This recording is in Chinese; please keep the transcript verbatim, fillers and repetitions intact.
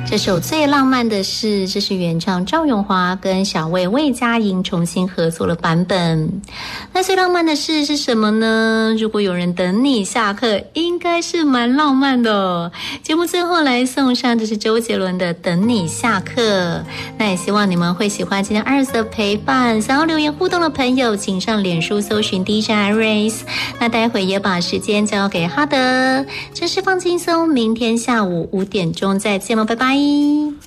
这首最浪漫的事，这是原唱赵咏华跟小魏魏佳莹重新合作的版本。那最浪漫的事是什么呢？如果有人等你下课，应该是蛮浪漫的哦。节目最后来送上，这是周杰伦的《等你下课》。那也希望你们会喜欢今天二十的陪伴。想要留言互动的朋友，请上脸书搜寻 D J Iris。那待会也把时间交给哈德，这是放轻松，明天下午五点钟再见喽，拜拜。